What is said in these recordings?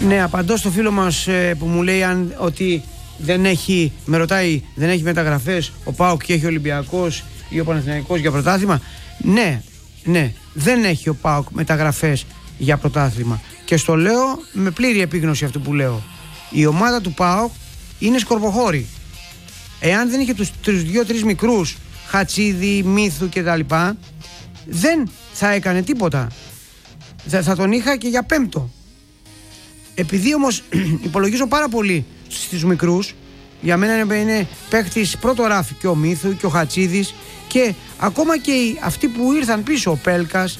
Ναι, απαντώ στο φίλο μας που μου λέει ότι με ρωτάει, δεν έχει μεταγραφές ο ΠΑΟΚ και έχει ο Ολυμπιακός ή ο Παναθηναϊκός για πρωτάθλημα. Ναι, δεν έχει ο ΠΑΟΚ μεταγραφές για πρωτάθλημα. Και στο λέω με πλήρη επίγνωση αυτό που λέω. Η ομάδα του ΠΑΟΚ είναι σκορποχώρη. Εάν δεν είχε τους 2-3 μικρούς, Χατσίδη, Μύθου κτλ., δεν θα έκανε τίποτα. Θα τον είχα και για πέμπτο. Επειδή όμως υπολογίζω πάρα πολύ στους μικρούς, για μένα είναι παίχτης πρώτο ράφι και ο Μύθου και ο Χατσίδης, και ακόμα και αυτοί που ήρθαν πίσω, ο Πέλκας,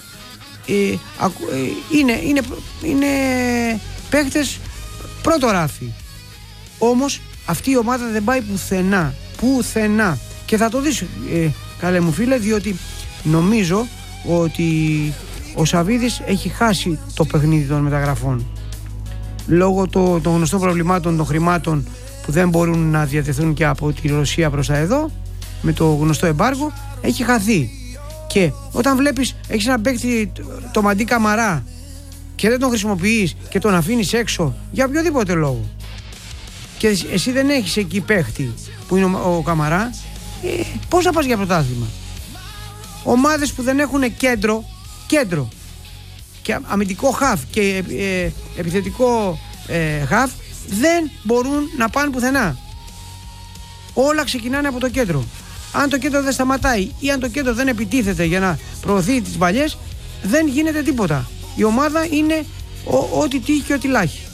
είναι παίχτες πρώτο ράφι. Όμως αυτή η ομάδα δεν πάει πουθενά, και θα το δεις, καλέ μου φίλε, διότι νομίζω ότι ο Σαββίδης έχει χάσει το παιχνίδι των μεταγραφών λόγω των γνωστών προβλημάτων των χρημάτων που δεν μπορούν να διατεθούν και από τη Ρωσία προς τα εδώ, με το γνωστό εμπάργο. Έχει χαθεί. Και όταν βλέπεις έχεις ένα παίκτη, το Μαντί Καμαρά, και δεν τον χρησιμοποιείς και τον αφήνεις έξω για οποιοδήποτε λόγο, και εσύ δεν έχεις εκεί παίκτη που είναι ο Καμαρά, πώς θα πας για πρωτάθλημα? Ομάδες που δεν έχουν κέντρο και αμυντικό χαφ και επιθετικό χαφ δεν μπορούν να πάνε πουθενά. Όλα ξεκινάνε από το κέντρο. Αν το κέντρο δεν σταματάει ή αν το κέντρο δεν επιτίθεται για να προωθεί τις παλιές, δεν γίνεται τίποτα. Η ομάδα είναι ό,τι τύχει και ό,τι λάχει.